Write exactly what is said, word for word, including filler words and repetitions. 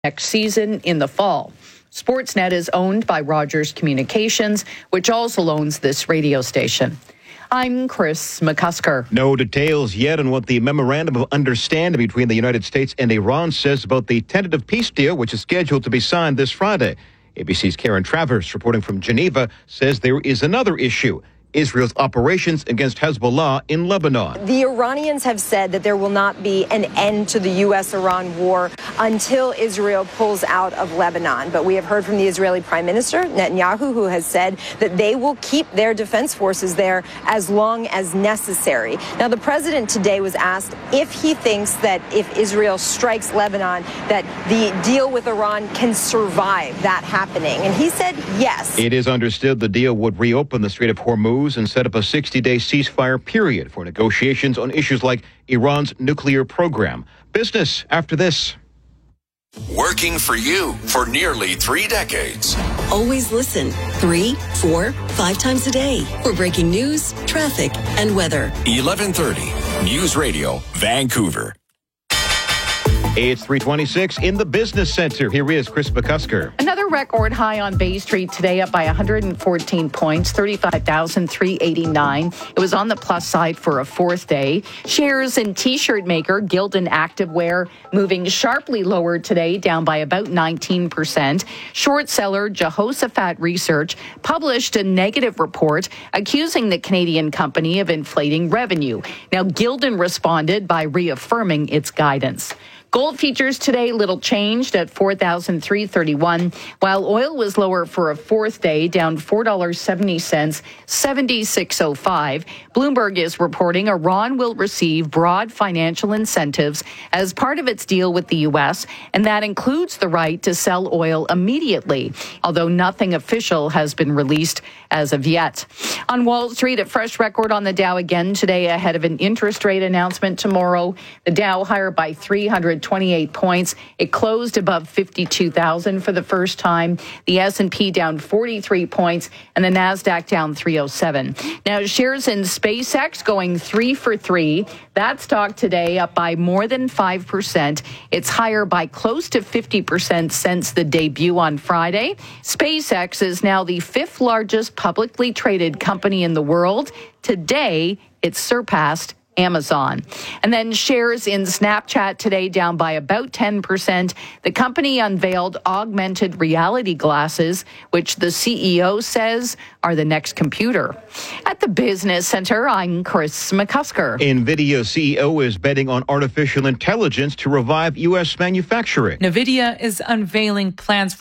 next season in the fall. Sportsnet is owned by Rogers Communications, which also owns this radio station. I'm Chris McCusker. No details yet on what the Memorandum of Understanding between the United States and Iran says about the tentative peace deal, which is scheduled to be signed this Friday. A B C's Karen Travers, reporting from Geneva, says there is another issue: Israel's operations against Hezbollah in Lebanon. The Iranians have said that there will not be an end to the U S Iran war until Israel pulls out of Lebanon. But we have heard from the Israeli Prime Minister, Netanyahu, who has said that they will keep their defense forces there as long as necessary. Now, the president today was asked if he thinks that if Israel strikes Lebanon, that the deal with Iran can survive that happening. And he said yes. It is understood the deal would reopen the Strait of Hormuz and set up a sixty-day ceasefire period for negotiations on issues like Iran's nuclear program. Business after this. Working for you for nearly three decades. Always listen three, four, five times a day for breaking news, traffic, and weather. eleven thirty News Radio, Vancouver. It's three twenty-six in the business center. Here is Chris McCusker. Another record high on Bay Street today, up by one hundred fourteen points, thirty-five thousand three hundred eighty-nine. It was on the plus side for a fourth day. Shares in T-shirt maker Gildan Activewear moving sharply lower today, down by about nineteen percent. Short seller Jehoshaphat Research published a negative report accusing the Canadian company of inflating revenue. Now, Gildan responded by reaffirming its guidance. Gold futures today little changed at four thousand three hundred thirty-one, while oil was lower for a fourth day, down four dollars and seventy cents, seventy-six oh five. Bloomberg is reporting Iran will receive broad financial incentives as part of its deal with the U S, and that includes the right to sell oil immediately, although nothing official has been released as of yet. On Wall Street, a fresh record on the Dow again today ahead of an interest rate announcement tomorrow. The Dow higher by three hundred twenty-eight points. It closed above fifty-two thousand for the first time. The S and P down forty-three points, and the Nasdaq down three oh seven. Now, shares in SpaceX going three for three. That stock today up by more than five percent. It's higher by close to fifty percent since the debut on Friday. SpaceX is now the fifth largest publicly traded company in the world. Today, it surpassed Amazon. And then shares in Snapchat today down by about ten percent. The company unveiled augmented reality glasses, which the C E O says are the next computer. At the Business Center, I'm Chris McCusker. NVIDIA C E O is betting on artificial intelligence to revive U S manufacturing. NVIDIA is unveiling plans